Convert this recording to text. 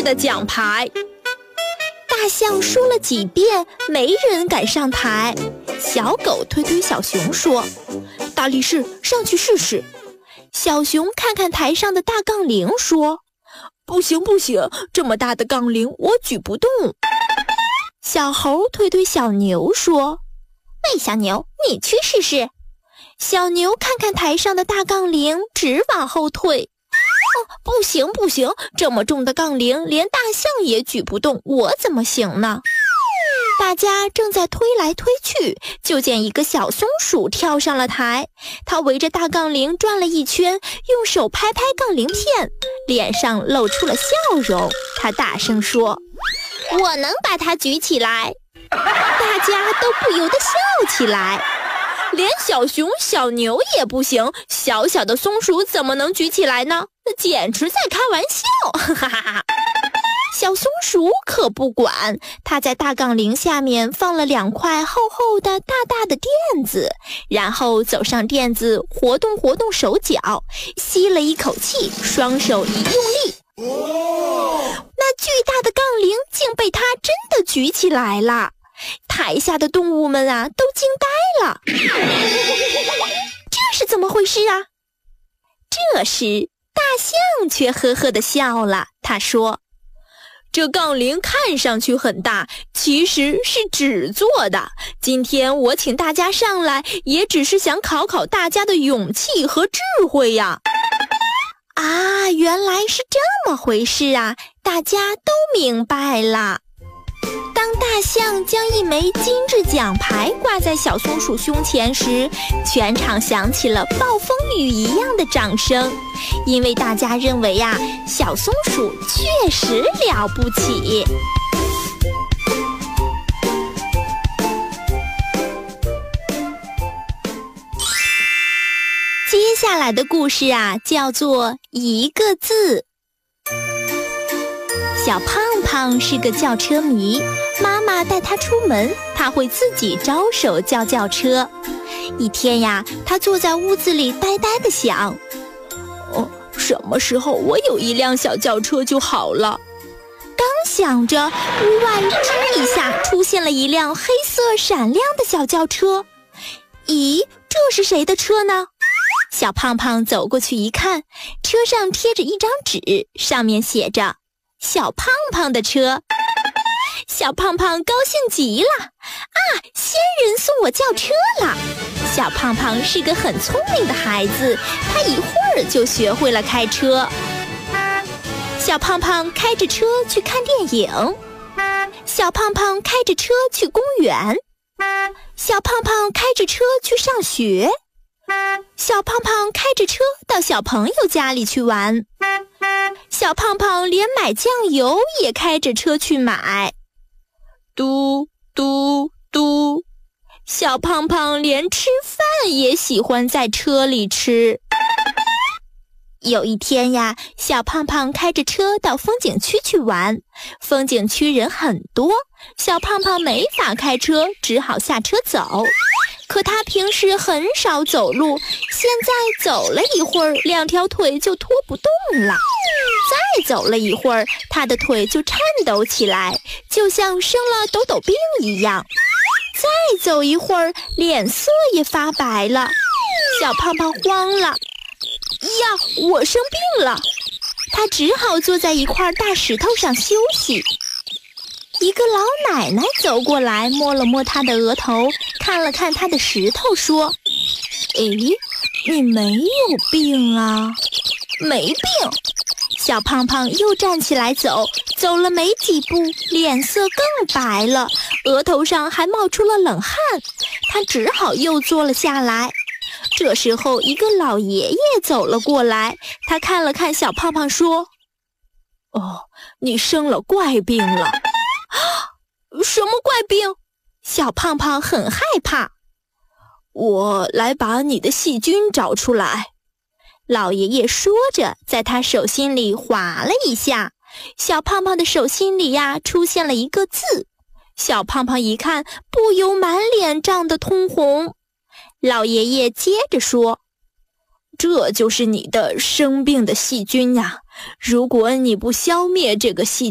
制的奖牌。大象说了几遍，没人敢上台。小狗推推小熊说：“大力士，上去试试。”小熊看看台上的大杠铃说：“不行，这么大的杠铃我举不动。”小猴推推小牛说：“喂，小牛，你去试试。”小牛看看台上的大杠铃，直往后退。不行，这么重的杠铃连大象也举不动，我怎么行呢？大家正在推来推去，就见一个小松鼠跳上了台。它围着大杠铃转了一圈，用手拍拍杠铃片，脸上露出了笑容。它大声说：“我能把它举起来。”大家都不由得笑起来。连小熊、小牛也不行，小小的松鼠怎么能举起来呢？那简直在开玩笑！哈哈哈！小松鼠可不管，它在大杠铃下面放了2块厚厚的大大的垫子，然后走上垫子，活动手脚，吸了一口气，双手一用力，那巨大的杠铃竟被它真的举起来了。台下的动物们啊，都惊呆了。这是怎么回事啊？这时大象却呵呵地笑了，他说：“这杠铃看上去很大，其实是纸做的。今天我请大家上来，也只是想考考大家的勇气和智慧呀。”啊，原来是这么回事啊，大家都明白了。当大象将一枚金质奖牌挂在小松鼠胸前时，全场响起了暴风雨一样的掌声，因为大家认为呀，小松鼠确实了不起。接下来的故事啊，叫做一个字。小胖胖是个轿车迷，妈妈带他出门，他会自己招手叫轿车。一天呀，他坐在屋子里呆呆地想，什么时候我有一辆小轿车就好了。刚想着，屋外吱一下出现了一辆黑色闪亮的小轿车。咦，这是谁的车呢？小胖胖走过去一看，车上贴着一张纸，上面写着小胖胖的车。小胖胖高兴极了，仙人送我轿车了。小胖胖是个很聪明的孩子，他一会儿就学会了开车。小胖胖开着车去看电影，小胖胖开着车去公园，小胖胖开着车去上学，小胖胖开着车到小朋友家里去玩，小胖胖连买酱油也开着车去买。嘟嘟嘟，小胖胖连吃饭也喜欢在车里吃。有一天呀，小胖胖开着车到风景区去玩，风景区人很多，小胖胖没法开车，只好下车走。可他平时很少走路，现在走了一会儿，2条腿就拖不动了。再走了一会儿，他的腿就颤抖起来，就像生了抖抖病一样。再走一会儿，脸色也发白了。小胖胖慌了，呀，我生病了！他只好坐在一块大石头上休息。一个老奶奶走过来，摸了摸他的额头，看了看他的石头，说：“诶，你没有病啊？”“没病。”小胖胖又站起来走了没几步，脸色更白了，额头上还冒出了冷汗。他只好又坐了下来。这时候，一个老爷爷走了过来，他看了看小胖胖，说：“你生了怪病了。”“什么怪病？”小胖胖很害怕。“我来把你的细菌找出来。”老爷爷说着，在他手心里划了一下，小胖胖的手心里呀，出现了一个字。小胖胖一看，不由满脸涨得通红。老爷爷接着说：“这就是你的生病的细菌呀！如果你不消灭这个细菌，